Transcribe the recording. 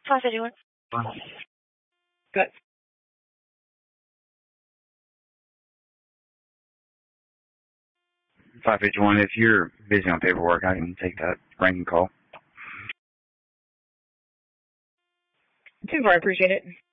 551. Good. 551, if you're busy on paperwork, I can take that ranking call. 2-4, I appreciate it.